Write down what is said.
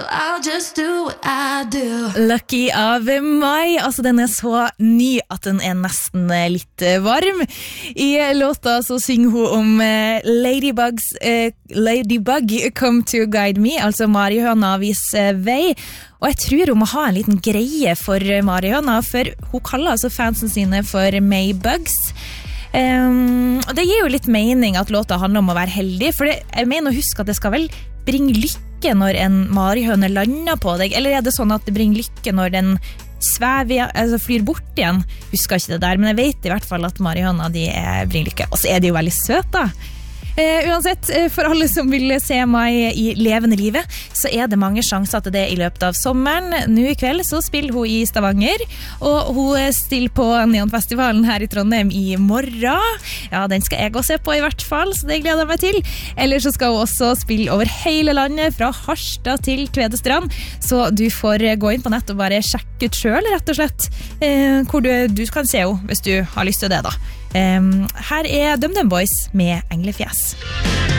So I'll just do what I do. Lucky av Mai, altså den så ny at den nesten litt varm. I låta så synger hun om Ladybug come to guide me, altså marihøna viser vei. Og jeg tror hun må ha en liten greie for marihøna, for hun kaller altså fansen sine for Maybugs. Det gir jo litt mening at låta handler om å være heldig, for jeg mener å huske at det skal vel bringe lykke når en marihøne lander på deg, eller det sånn at det bringer lykke når den svever, altså flyr bort igjen? Husker ikke det der, men jeg vet i hvert fall at marihøna de bringer lykke, og så de jo veldig søte da. Uansett, for alle som vil se meg i levende livet, så det mange sjanser til det i løpet av sommeren. Nå i kveld så spiller hun i Stavanger, og hun stiller på Neonfestivalen her i Trondheim i morgen. Ja, den skal jeg også se på i hvert fall, så det gleder jeg meg til. Eller så skal hun også spille over hele landet, fra Harstad til Tvedestrand, så du får gå inn på nett og bare sjekke ut selv, rett og slett, hvor du kan se henne, hvis du har lyst til det da. Her DumDum Boys med Englefjes.